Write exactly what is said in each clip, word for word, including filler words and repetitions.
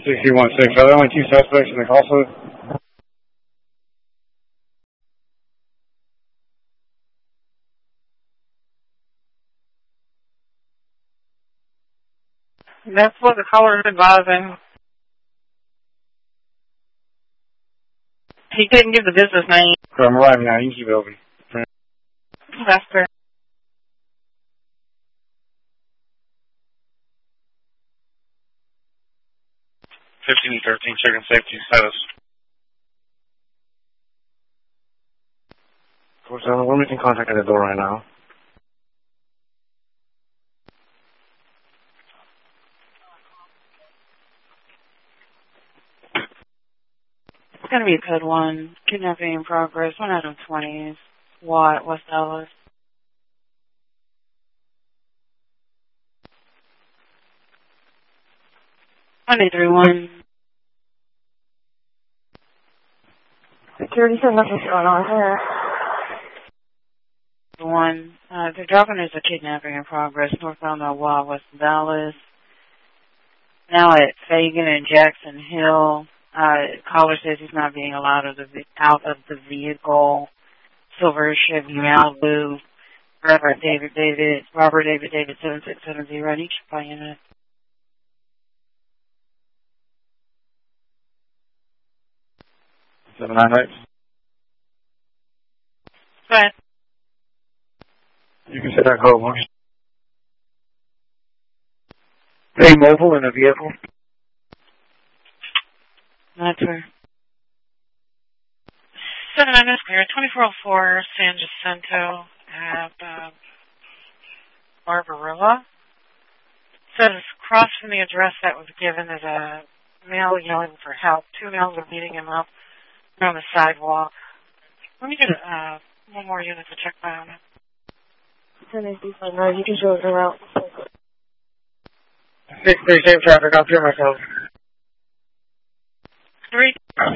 sixty-one six. Are there only two suspects in the call suit? That's what the caller is advising. He couldn't give the business name. So I'm arriving now. You can keep it open. That's fair. fifteen thirteen, checking safety status. four seven, we're making contact at the door right now. It's going to be a code one. Kidnapping in progress. one out of twenty. Watt, West Dallas. one eight three one. Security said nothing's going on here. One. Uh, they're dropping us a kidnapping in progress. Northbound Watt, West Dallas. Now at Fagan and Jackson Hill. Uh, caller says he's not being allowed of the, out of the vehicle. Silver Chevy Malibu. Robert David David. Robert David David seven six seven zero. I need you by unit. seven nine eight. Go ahead. You can set that code one. A mobile in a vehicle. That's where. seven nine is clear. twenty-four oh four San Jacinto at uh, Barbarella. Says across from the address that was given is a male yelling for help. Two males are beating him up on the sidewalk. Let me get uh, one more unit to check by on it. ten eighty-five, no, you can show it around. six three, safe traffic. I'll clear myself. Three.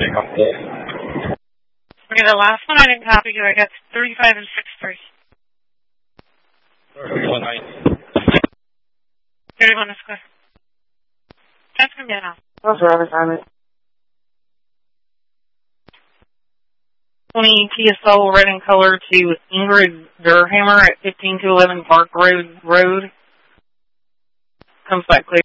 Okay, the last one I didn't copy you. I got thirty-five and six three. thirty-one nine. thirty-one is good. That's going to be enough. What's wrong with Simon? twenty T S O red in color to Ingrid Durhammer at fifteen to eleven Park Road Road. Comes back clear.